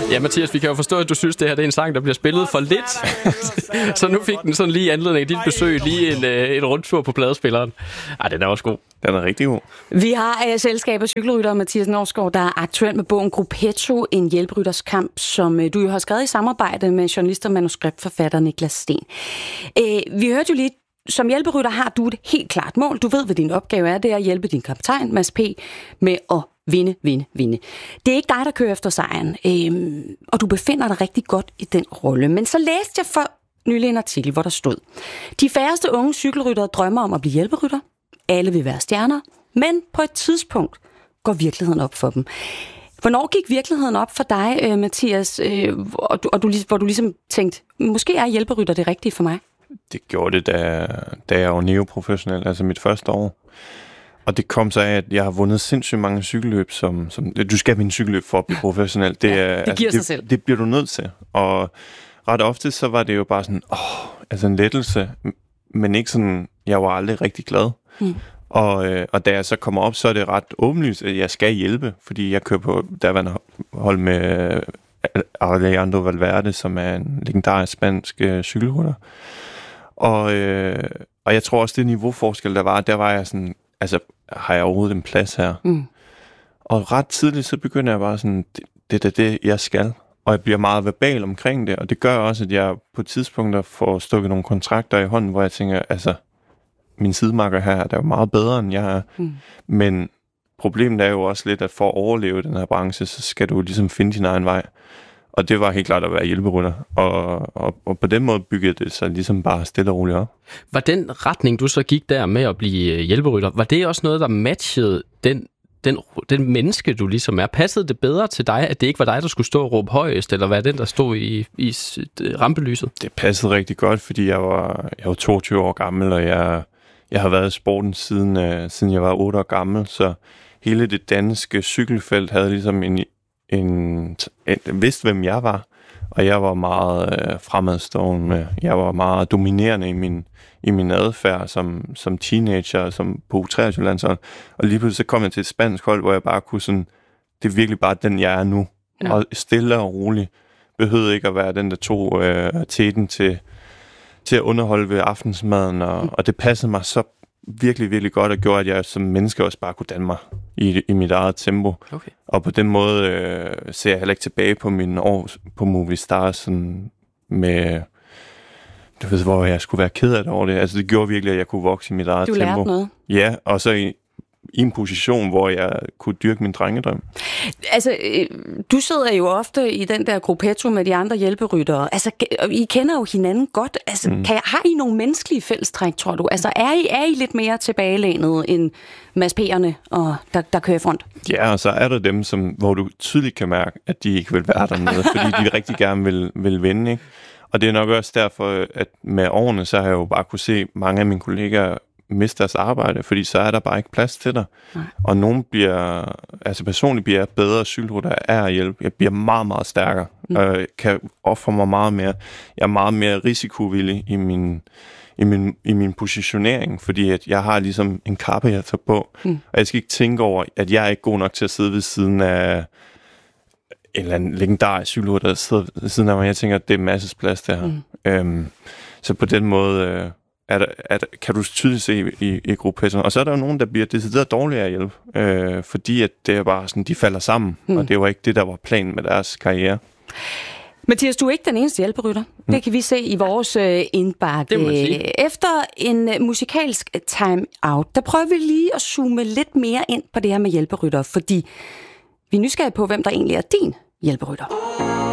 Ja, Mathias, vi kan jo forstå, at du synes, det her det er en sang, der bliver spillet for lidt. Så nu fik den sådan lige anledning af dit besøg, lige en rundtur på pladespilleren. Den er også god. Den er rigtig god. Vi har selskab af cykelrytter Mathias Norsgaard, der er aktuel med bogen Gruppetto, en hjælperytters kamp, som du jo har skrevet i samarbejde med journalist og manuskriptforfatter Niklas Sten. Vi hørte jo lige, som hjælperytter har du et helt klart mål. Du ved, hvad din opgave er. Det er at hjælpe din kaptajn, Mads P., med at vinde. Det er ikke dig, der kører efter sejren, og du befinder dig rigtig godt i den rolle. Men så læste jeg for nylig en artikel, hvor der stod: de færreste unge cykelryttere drømmer om at blive hjælperytter. Alle vil være stjerner, men på et tidspunkt går virkeligheden op for dem. Hvornår gik virkeligheden op for dig, Mathias, hvor du ligesom tænkte, måske er hjælperytter det rigtige for mig? Det gjorde det, da jeg var neoprofessionel, altså mit første år. Og det kom så af, at jeg har vundet sindssygt mange cykelløb, som du skal vinde cykelløb for at blive professionel. Det giver sig selv. Det bliver du nødt til. Og ret ofte så var det jo bare sådan, en lettelse, men ikke sådan, jeg var aldrig rigtig glad. Og da jeg så kommer op, så er det ret åbenlyst, at jeg skal hjælpe, fordi jeg kører på derværende hold med Alejandro Valverde, som er en legendarisk spansk cykelrytter. Og jeg tror også, det niveauforskel, der var jeg sådan, altså, har jeg overhovedet en plads her? Og ret tidligt, så begynder jeg bare sådan, det er det, jeg skal. Og jeg bliver meget verbal omkring det, og det gør også, at jeg på tidspunkter får stukket nogle kontrakter i hånden, hvor jeg tænker, altså, min sidemarker her, der er jo meget bedre, end jeg er. Men problemet er jo også lidt, at for at overleve den her branche, så skal du ligesom finde din egen vej. Og det var helt klart at være hjælperytter. Og på den måde byggede det sig ligesom bare stille og roligt op. Var den retning, du så gik der med at blive hjælperytter, var det også noget, der matchede den menneske, du ligesom er? Passede det bedre til dig, at det ikke var dig, der skulle stå og råbe højest, eller var den, der stod i rampelyset? Det passede rigtig godt, fordi jeg var 22 år gammel, og jeg har været i sporten siden jeg var 8 år gammel, så hele det danske cykelfelt havde ligesom vidste, hvem jeg var, og jeg var meget fremadstående. Jeg var meget dominerende i min adfærd som teenager, som på U23-landshold. Og lige pludselig så kom jeg til et spansk hold, hvor jeg bare kunne sådan, det er virkelig bare den, jeg er nu. Ja. Og stille og roligt. Behøvede ikke at være den, der tog teten til at underholde ved aftensmaden, og det passede mig så virkelig, virkelig godt, og gjorde, at jeg som menneske også bare kunne danne mig i mit eget tempo. Okay. Og på den måde ser jeg heller ikke tilbage på mine år på Movistar, sådan med, du ved, hvor jeg skulle være ked af det over det. Altså det gjorde virkelig, at jeg kunne vokse i mit eget tempo. Du lærte noget. Ja, og så i en position, hvor jeg kunne dyrke min drengedrøm. Altså, du sidder jo ofte i den der gruppetto med de andre hjælperyttere. Altså, I kender jo hinanden godt. Altså, har I nogle menneskelige fællestræk, tror du? Altså, er I lidt mere tilbagelænet end Mads P'erne, og der kører front? Ja, og så er der dem, hvor du tydeligt kan mærke, at de ikke vil være dernede, fordi de rigtig gerne vil vinde, ikke? Og det er nok også derfor, at med årene, så har jeg jo bare kunne se mange af mine kollegaer miste deres arbejde, fordi så er der bare ikke plads til dig. Nej. Og nogen personligt bliver jeg bedre cykelrytter af at hjælpe. Jeg bliver meget, meget stærkere, og kan ofre mig meget mere. Jeg er meget mere risikovillig i min positionering, fordi at jeg har ligesom en kappe, jeg tager på, og jeg skal ikke tænke over, at jeg er ikke god nok til at sidde ved siden af en eller anden legendarisk cykelrytter, der sidder ved siden af mig. Jeg tænker, at det er masses plads der. Så på den måde kan du tydeligt se i gruppettoen. Og så er der jo nogen, der bliver decideret dårligere at hjælpe, fordi at det er bare sådan, de falder sammen, og det var ikke det, der var planen med deres karriere. Mathias, du er ikke den eneste hjælperytter. Det kan vi se i vores indbakke. Efter en musikalsk time-out, der prøver vi lige at zoome lidt mere ind på det her med hjælperytter, fordi vi er nysgerrige på, hvem der egentlig er din hjælperytter.